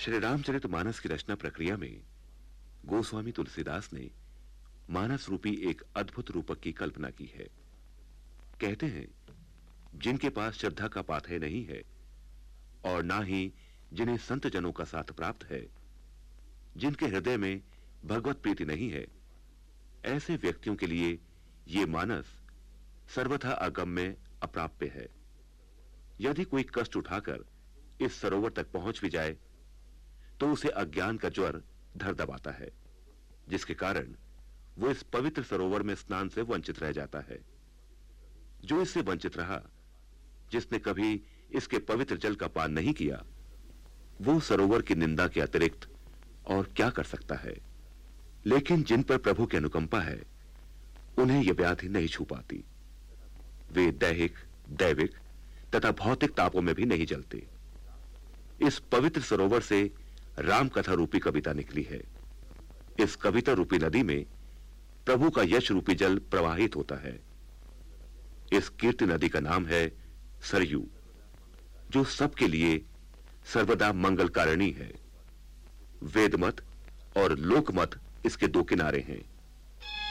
श्री रामचरितमानस की रचना प्रक्रिया में गोस्वामी तुलसीदास ने मानस रूपी एक अद्भुत रूपक की कल्पना की है। कहते हैं, जिनके पास श्रद्धा का पाथेय नहीं है और ना ही जिन्हें संत जनों का साथ प्राप्त है, जिनके हृदय में भगवत प्रीति नहीं है, ऐसे व्यक्तियों के लिए ये मानस सर्वथा अगम्य अप्राप्य है। यदि कोई कष्ट उठाकर इस सरोवर तक पहुंच भी जाए तो उसे अज्ञान का ज्वर धर दबाता है, जिसके कारण वो इस पवित्र सरोवर में स्नान से वंचित रह जाता है। जो इससे वंचित रहा, जिसने कभी इसके पवित्र जल का पान नहीं किया, वो सरोवर की निंदा के अतिरिक्त और क्या कर सकता है। लेकिन जिन पर प्रभु की अनुकंपा है, उन्हें यह व्याधि नहीं छू पाती। वे दैहिक, दैविक तथा भौतिक तापों में भी नहीं जलते। इस पवित्र सरोवर से राम कथा रूपी कविता निकली है। इस कविता रूपी नदी में प्रभु का यश रूपी जल प्रवाहित होता है। इस कीर्ति नदी का नाम है सरयू, जो सबके लिए सर्वदा मंगल कारिणी है। वेदमत और लोकमत इसके दो किनारे हैं।